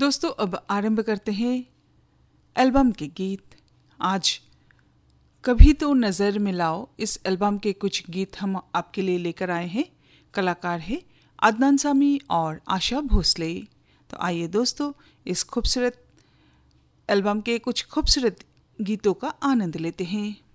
दोस्तों अब आरंभ करते हैं एल्बम के गीत। आज कभी तो नज़र मिलाओ इस एल्बम के कुछ गीत हम आपके लिए लेकर आए हैं। कलाकार है अदनान सामी और आशा भोसले। तो आइए दोस्तों इस खूबसूरत एल्बम के कुछ खूबसूरत गीतों का आनंद लेते हैं।